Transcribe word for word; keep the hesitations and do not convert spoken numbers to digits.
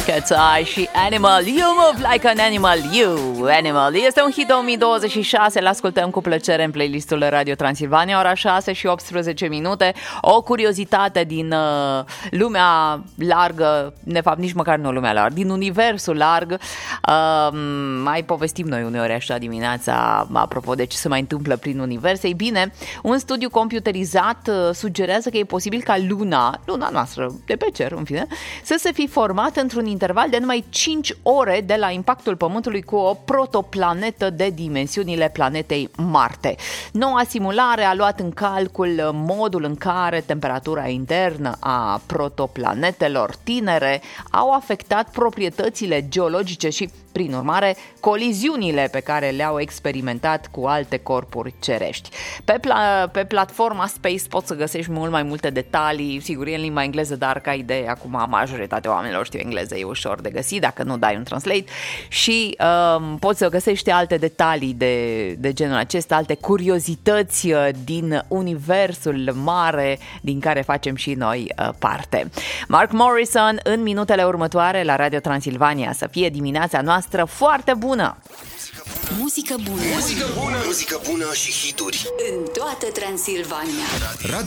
Cat's Eye și Animal. You move like an animal, you animal. Este un hit două mii douăzeci și șase, l-ascultăm cu plăcere în playlistul Radio Transilvania, ora șase și optsprezece minute. O curiozitate din uh, lumea largă, de fapt nici măcar nu lumea largă, din universul larg. Uh, mai povestim noi uneori așa dimineața, apropo de ce se mai întâmplă prin univers. Ei bine, un studiu computerizat uh, sugerează că e posibil ca Luna, Luna noastră, de pe cer, în fine, să se fi format într-un interval de numai cinci ore de la impactul Pământului cu o protoplanetă de dimensiunile planetei Marte. Noua simulare a luat în calcul modul în care temperatura internă a protoplanetelor tinere au afectat proprietățile geologice și, prin urmare, coliziunile pe care le-au experimentat cu alte corpuri cerești. Pe, pla- pe platforma Space poți să găsești mult mai multe detalii, sigur e în limba engleză, dar ca idee, acum majoritatea oamenilor știu engleză, e ușor de găsit dacă nu dai un translate și um, poți să găsești alte detalii de, de genul acesta, alte curiozități din universul mare din care facem și noi uh, parte. Mark Morrison în minutele următoare la Radio Transilvania. Să fie dimineața noastră foarte bună! Muzică bună! Muzică bună! Muzică bună și hituri! În toată Transilvania! Radio